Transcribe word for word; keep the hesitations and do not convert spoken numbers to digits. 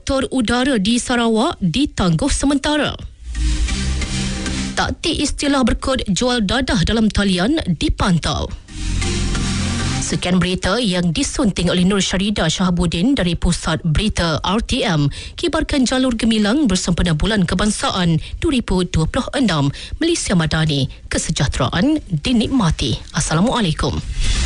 sektor udara di Sarawak ditangguh sementara. Taktik istilah berkod jual dadah dalam talian dipantau. Sekian berita yang disunting oleh Nur Syarida Shahabuddin dari Pusat Berita R T M. Kibarkan jalur gemilang bersempena Bulan Kebangsaan dua ribu dua puluh enam. Malaysia Madani, kesejahteraan dinikmati. Assalamualaikum.